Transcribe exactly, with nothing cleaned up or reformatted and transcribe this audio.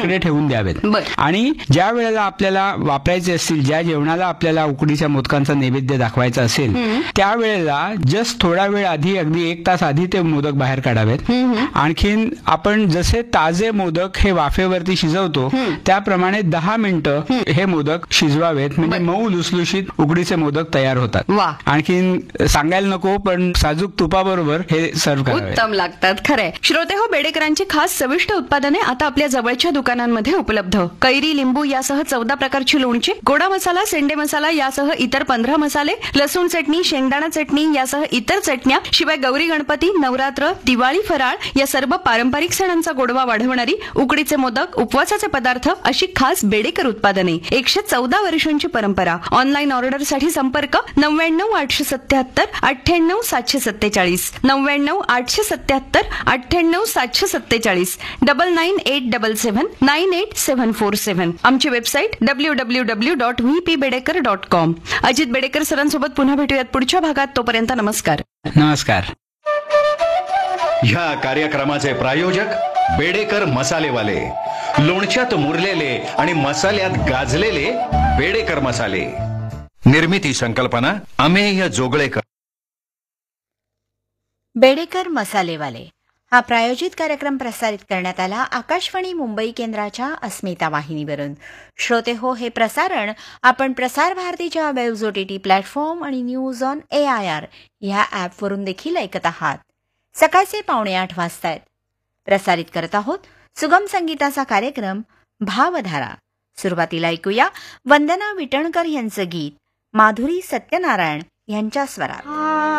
तिकडे ठेवून द्यावेत. आणि ज्या वेळेला आपल्याला वापरायचे असतील, ज्या जेवणाला आपल्याला उकडीच्या मोदकांचा नैवेद्य दाखवायचा असेल त्यावेळेला जस्ट थोडा वेळ आधी, अगदी एक तास आधी ते मोदक बाहेर काढावेत. आणखीन आपण जसे ताजे मोदक हे वाफेवरती शिजवतो त्याप्रमाणे दहा मिनिटं हे मोदक शिजवावेत, म्हणजे मऊ लुसलुशीत उकडीचे मोदक तयार होतात. आणखीन सांगायला नको पण साजूक तुपाबरोबर हे सर्व करावे. उत्तम लागतात. खरंय. श्रोते हो, बेडेकरांची खास चविष्ट उत्पादने आता आपल्या जवळच्या दुकानांमध्ये उपलब्ध. कैरी, लिंबू यासह चौदा प्रकारची लोणची, गोडा मसाला, सेंडे मसाला यासह इतर पंधरा मसाले, लसूण चटणी, शेंगदाणा चटणी यासह इतर चटण्या, शिवाय गौरी गणपती, नवरात्र, दिवाळी, फराळ या सर्व पारंपरिक सणांचा गोडवा वाढवणारी उकडीचे मोदक, उपवासाचे पदार्थ अशी खास बेडेकर उत्पादने. एकशे चौदा वर्षांची परंपरा. ऑनलाईन ऑर्डरसाठी संपर्क नव्याण्णव आठशे सत्याहत्तर अठ्ठ्याण्णव सातशे सत्तेचाळीस, नव्याण्णव आठशे सत्याहत्तर अठ्ठ्याण्णव सातशे सत्तेचाळीस, double nine eight double seven nine eight seven four seven. आमची website W W W dot V P Bedekar dot com. Ajit Bedekar सरांसोबत पुन्हा भेटूयात पुढच्या भागात. तोपर्यंत नमस्कार. नमस्कार. ह्या कार्यक्रमाचे प्रायोजक बेडेकर मसालेवाले, लोणच्यात मुरलेले आणि मसाल्यात गाजलेले बेडेकर मसाले. निर्मिती संकल्पना अमेय जोगळेकर. बेडेकर मसालेवाले हा प्रायोजित कार्यक्रम प्रसारित करण्यात आला आकाशवाणी मुंबई केंद्राच्या अस्मिता वाहिनीवरून. श्रोते हो, हे प्रसारण आपण प्रसार भारतीच्या वेब्स ओटीटी प्लॅटफॉर्म आणि news on A I R ह्या ॲपवरून देखील ऐकत आहात. सकाळचे पावणे आठ वाजतायत. प्रसारित करत आहोत सुगम संगीताचा कार्यक्रम भावधारा. सुरुवातीला ऐकूया वंदना विटणकर यांचं गीत माधुरी सत्यनारायण यांच्या स्वरात.